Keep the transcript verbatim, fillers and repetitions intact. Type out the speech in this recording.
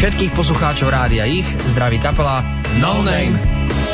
Všetkých poslucháčov Rádia Ich zdraví kapela No Name.